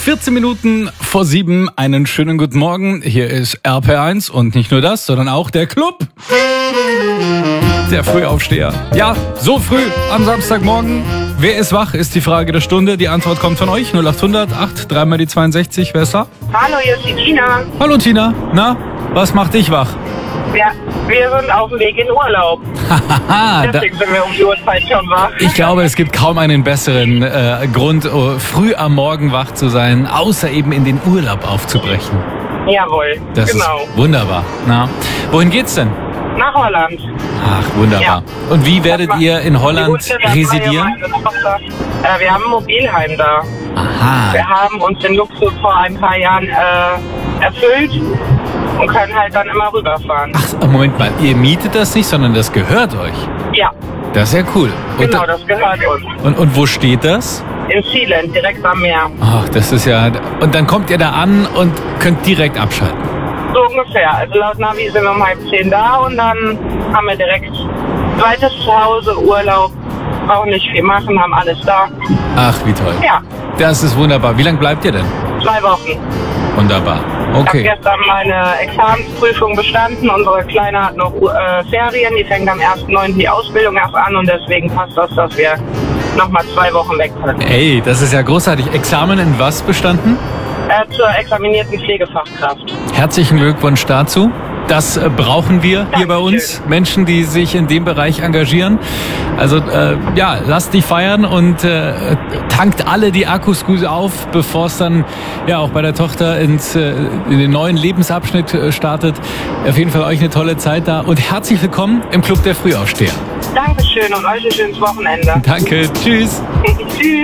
14 Minuten vor 7. Einen schönen guten Morgen. Hier ist RP1 und nicht nur das, sondern auch der Club. Der Frühaufsteher. Ja, so früh am Samstagmorgen. Wer ist wach, ist die Frage der Stunde. Die Antwort kommt von euch. 0800 8 3 mal die 62. Wer ist da? Hallo, hier ist die Tina. Hallo Tina. Na, was macht dich wach? Ja, wir sind auf dem Weg in Urlaub. Deswegen sind wir um die Uhrzeit schon wach. Ich glaube, es gibt kaum einen besseren Grund, früh am Morgen wach zu sein, außer eben in den Urlaub aufzubrechen. Jawohl, Das genau. ist wunderbar. Na, wohin geht's denn? Nach Holland. Ach, wunderbar. Ja. Und wie werdet ihr in Die Holland Hunde, das war residieren? ja meine Tochter. Wir haben ein Mobilheim da. Aha. Wir haben uns den Luxus vor ein paar Jahren erfüllt und können halt dann immer rüberfahren. Ach, Moment mal, ihr mietet das nicht, sondern das gehört euch. Ja, Das ist ja cool. Und, genau, das gehört uns. und wo steht das? In Sealand, direkt am Meer. Ach, das ist ja... Und dann kommt ihr da an und könnt direkt abschalten. So ungefähr. Also laut Navi sind wir um 9:30 da und dann haben wir direkt zweites Zuhause, Urlaub. Brauchen nicht viel machen, haben alles da. Ach, wie toll. Ja, Das ist wunderbar. Wie lange bleibt ihr denn? 2 Wochen. Wunderbar. Ich habe Okay. gestern meine Examensprüfung bestanden. Unsere Kleine hat noch Ferien. Die fängt am 1.9. die Ausbildung erst an und deswegen passt das, dass wir nochmal 2 Wochen weg können. Ey, das ist ja großartig. Examen in was bestanden? Zur examinierten Pflegefachkraft. Herzlichen Glückwunsch dazu. Das brauchen wir hier bei uns. Menschen, die sich in dem Bereich engagieren. Also ja, lasst die feiern und tankt alle die Akkus gut auf, bevor es dann ja auch bei der Tochter in den neuen Lebensabschnitt startet. Auf jeden Fall euch eine tolle Zeit da und herzlich willkommen im Club der Frühaufsteher. Dankeschön und euch ein schönes Wochenende. Danke, tschüss. Tschüss.